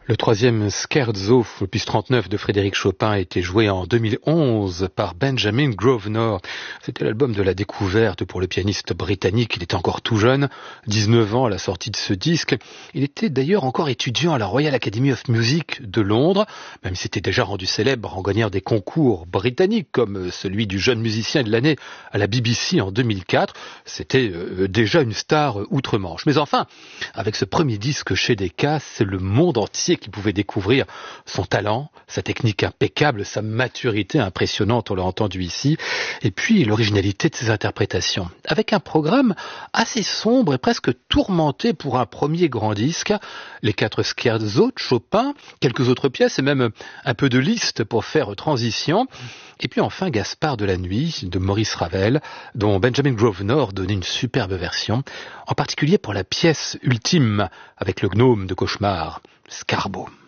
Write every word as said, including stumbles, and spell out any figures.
Le troisième Scherzo, opus trente-neuf de Frédéric Chopin, a été joué en deux mille onze par Benjamin Grosvenor. C'était l'album de la découverte pour le pianiste britannique. Il était encore tout jeune, dix-neuf ans à la sortie de ce disque. Il était d'ailleurs encore étudiant à la Royal Academy of Music de Londres, même s'il s'était déjà rendu célèbre en gagnant des concours britanniques comme celui du jeune musicien de l'année à la B B C en deux mille quatre. C'était déjà une star outre-Manche. Mais enfin, avec ce premier disque chez Decca, c'est le monde entier qui pouvait découvrir son talent, sa technique impeccable, sa maturité impressionnante, on l'a entendu ici, et puis l'originalité de ses interprétations. Avec un programme assez sombre et presque tourmenté pour un premier grand disque, les quatre Scherzo de Chopin, quelques autres pièces et même un peu de Liszt pour faire transition, et puis enfin Gaspard de la nuit de Maurice Ravel, dont Benjamin Grosvenor donnait une superbe version, en particulier pour la pièce ultime avec le gnome de cauchemar, Scarbo.